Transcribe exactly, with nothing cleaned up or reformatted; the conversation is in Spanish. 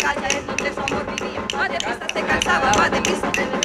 calle donde su amor vivía. Más deprisa se cansaba, más deprisa se